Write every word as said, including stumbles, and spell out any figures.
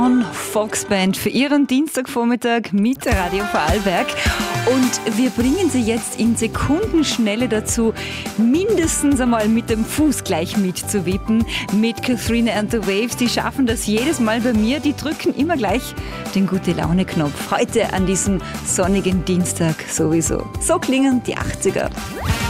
Foxband für Ihren Dienstagvormittag mit Radio Vorarlberg. Und wir bringen Sie jetzt in Sekundenschnelle dazu, mindestens einmal mit dem Fuß gleich mitzuwippen mit Katharina and the Waves. Die schaffen das jedes Mal bei mir. Die drücken immer gleich den Gute-Laune-Knopf. Heute an diesem sonnigen Dienstag sowieso. So klingen die achtziger.